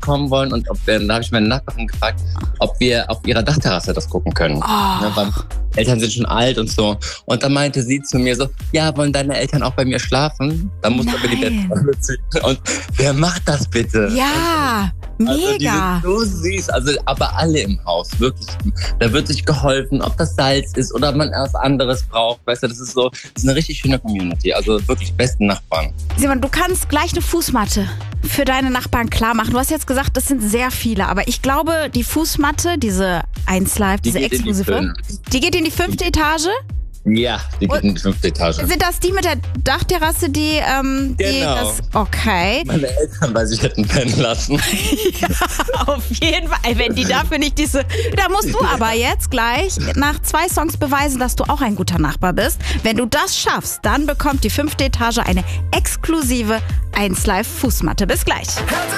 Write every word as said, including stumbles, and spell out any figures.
kommen wollen und ob wir, da habe ich meine Nachbarin gefragt, ob wir auf ihrer Dachterrasse das gucken können. Oh. Ne, weil Eltern sind schon alt und so. Und dann meinte sie zu mir so, ja, wollen deine Eltern auch bei mir schlafen? Dann musst du aber die Bettwäsche ziehen. Und wer macht das bitte? Ja, mega. Also die sind so süß, also aber alle im Haus, wirklich. Da wird sich geholfen, ob das Salz ist oder man was anderes braucht. Weißt du, das ist so, das ist eine richtig schöne Community. Also wirklich besten Nachbarn. Simon, du kannst gleich eine Fußmatte für deine Nachbarn klar machen. Du hast jetzt gesagt, das sind sehr viele, aber ich glaube, die Fußmatte, diese eins Live, diese exklusive, die geht in die fünfte Etage? Ja, die geht in die fünfte Etage. Sind das die mit der Dachterrasse, die, ähm, die Genau. das, okay. Meine Eltern, weil sie hätten pennen lassen. Ja, auf jeden Fall. Wenn die dafür nicht diese... Da musst du aber jetzt gleich nach zwei Songs beweisen, dass du auch ein guter Nachbar bist. Wenn du das schaffst, dann bekommt die fünfte Etage eine exklusive eins Live Fußmatte. Bis gleich.